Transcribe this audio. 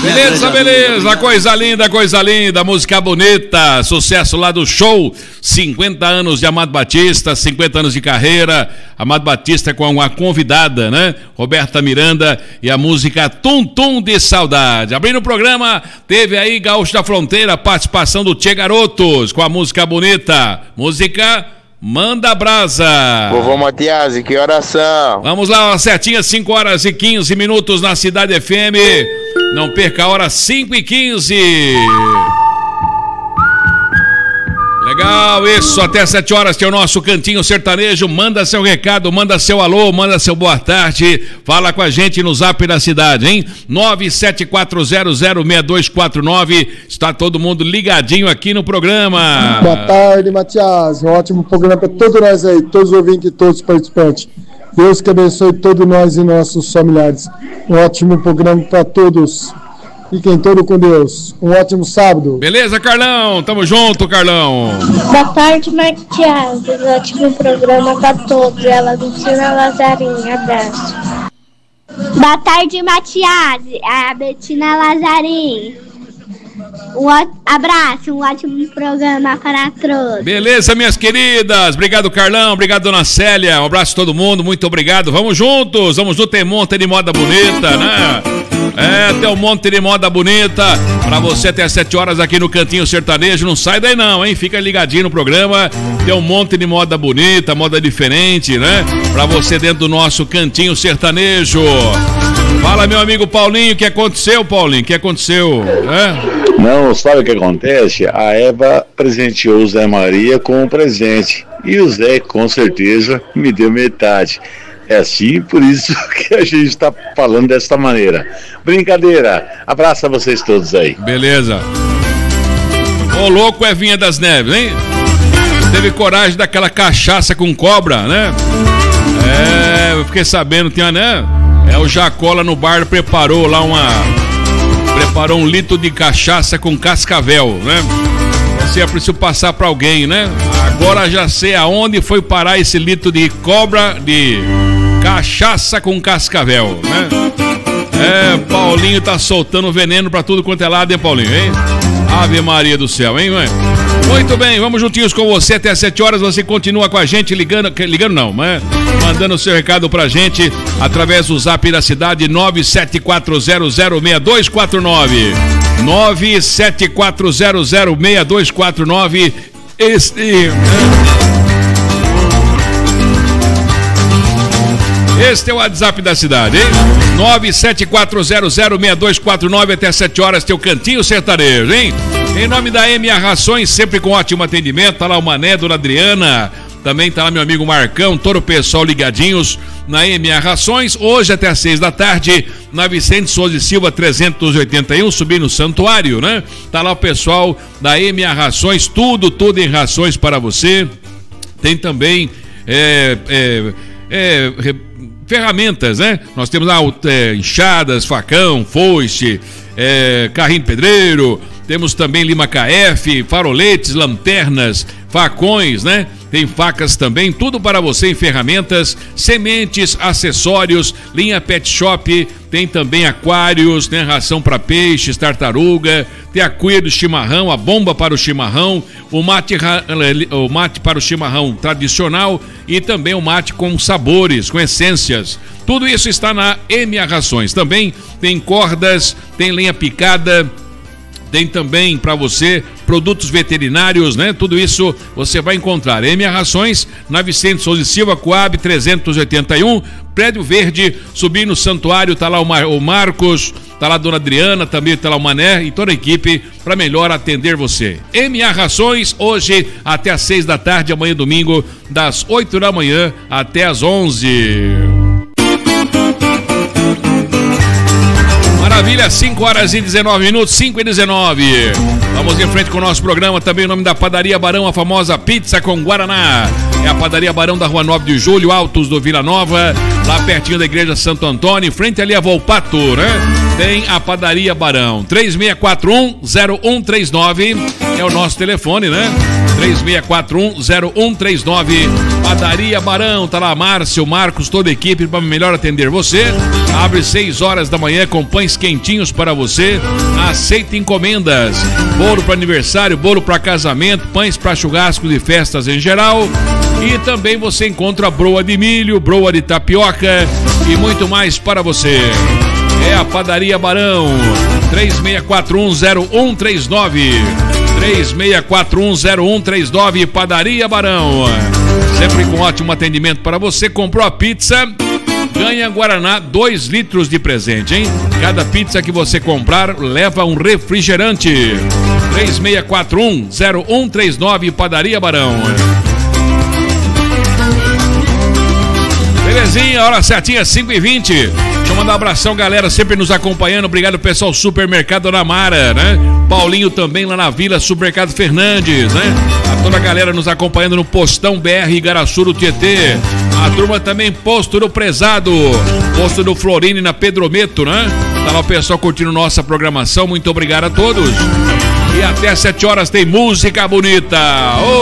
Beleza, beleza, coisa linda, música bonita, sucesso lá do show, 50 anos de Amado Batista, 50 anos de carreira, Amado Batista com a convidada, né, Roberta Miranda, e a música Tum Tum de Saudade. Abrindo o programa, teve aí Gaúcho da Fronteira, participação do Tchê Garotos, com a música bonita, música Manda Brasa. Vovô Matias, que horas são? Vamos lá, certinha, 5 horas e 15 minutos na Cidade FM. Não perca a hora, 5h15. Legal, isso, até 7 horas tem o nosso Cantinho Sertanejo. Manda seu recado, manda seu alô, manda seu boa tarde. Fala com a gente no Zap da cidade, hein? 974006249. Está todo mundo ligadinho aqui no programa. Boa tarde, Matias. Um ótimo programa para todos nós aí, todos os ouvintes e todos os participantes. Deus que abençoe todos nós e nossos familiares. Um ótimo programa para todos. Fiquem todos com Deus. Um ótimo sábado. Beleza, Carlão? Tamo junto, Carlão. Boa tarde, Matias. Um ótimo programa para todos. Ela Betina Lazarim. Abraço. Boa tarde, Matias. A Betina Lazarim. Abraço, um ótimo programa para todos. Beleza, minhas queridas. Obrigado, Carlão. Obrigado, dona Célia. Um abraço a todo mundo. Muito obrigado. Vamos juntos. Vamos no Tem Monte de Moda Bonita, né? Tem um monte de moda bonita pra você até 7 horas aqui no Cantinho Sertanejo. Não sai daí não, hein? Fica ligadinho no programa. Tem um monte de moda bonita, moda diferente, né? Pra você dentro do nosso Cantinho Sertanejo. Fala, meu amigo Paulinho, o que aconteceu, Paulinho? O que aconteceu? Não, sabe o que acontece? A Eva presenteou o Zé Maria com um presente. E o Zé, com certeza, me deu metade. É assim, por isso que a gente está falando dessa maneira. Brincadeira. Abraço a vocês todos aí. Beleza. Ô louco, Evinha das Neves, hein? Teve coragem daquela cachaça com cobra, né? Eu fiquei sabendo, tinha, né? O Jacola no bar preparou lá preparou 1 litro de cachaça com cascavel, né? Assim é preciso passar para alguém, né? Agora já sei aonde foi parar esse litro de cobra, de cachaça com cascavel, né? Paulinho tá soltando veneno pra tudo quanto é lado, hein, Paulinho, hein? Ave Maria do céu, hein, mãe? Muito bem, vamos juntinhos com você até 7 horas, você continua com a gente ligando não, mas mandando o seu recado pra gente através do Zap da cidade 974006249 974006249. Este é o WhatsApp da cidade, hein? 974006249 até 7 horas, teu Cantinho Sertanejo, hein? Em nome da MA Rações, sempre com ótimo atendimento, tá lá o Mané, Dona Adriana, também tá lá meu amigo Marcão, todo o pessoal ligadinhos na MA Rações, hoje até às 6 da tarde, na Vicente Souza e Silva 381, subindo no Santuário, né? Tá lá o pessoal da MA Rações, tudo em rações para você. Tem também ferramentas, né? Nós temos lá enxadas, facão, foice, carrinho de pedreiro, temos também lima KF, faroletes, lanternas, facões, né? Tem facas também, tudo para você em ferramentas, sementes, acessórios, linha Pet Shop, tem também aquários, né? Ração para peixes, tartaruga, tem a cuia do chimarrão, a bomba para o chimarrão, o mate para o chimarrão tradicional e também o mate com sabores, com essências. Tudo isso está na MA Rações. Também tem cordas, tem lenha picada, tem também para você produtos veterinários, né? Tudo isso você vai encontrar. MA Rações, na Vicente Souza e Silva, Coab 381, Prédio Verde, subindo no Santuário, tá lá o Marcos, tá lá a Dona Adriana, também tá lá o Mané e toda a equipe para melhor atender você. MA Rações, hoje até às 6 da tarde, amanhã domingo, das 8 da manhã até às 11. Maravilha, 5 horas e 19 minutos, 5 e 19. Vamos em frente com o nosso programa, também o nome da Padaria Barão, a famosa pizza com Guaraná. É a Padaria Barão da Rua 9 de Julho, Altos do Vila Nova, lá pertinho da Igreja Santo Antônio, em frente ali a Volpato, né? Tem a Padaria Barão, 3641-0139, é o nosso telefone, né? 3641-0139. Padaria Barão, tá lá Márcio, Marcos, toda a equipe para melhor atender você. Abre 6 horas da manhã com pães quentinhos para você. Aceita encomendas. Bolo para aniversário, bolo para casamento, pães para churrasco de festas em geral. E também você encontra broa de milho, broa de tapioca e muito mais para você. É a Padaria Barão, 36410139. 36410139, Padaria Barão. Sempre com ótimo atendimento para você. Comprou a pizza, ganha Guaraná 2 litros de presente, hein? Cada pizza que você comprar leva um refrigerante. 36410139, Padaria Barão. Belezinha, hora certinha, 5h20. Deixa eu mandar um abração, galera, sempre nos acompanhando. Obrigado, pessoal, Supermercado Ana Mara, né? Paulinho também lá na Vila, Supermercado Fernandes, né? A toda a galera nos acompanhando no Postão BR Igaraçu do Tietê. A turma também, Posto do Prezado, Posto do Florini na Pedrometo, né? Tá lá o pessoal curtindo nossa programação. Muito obrigado a todos. E até 7 horas tem música bonita.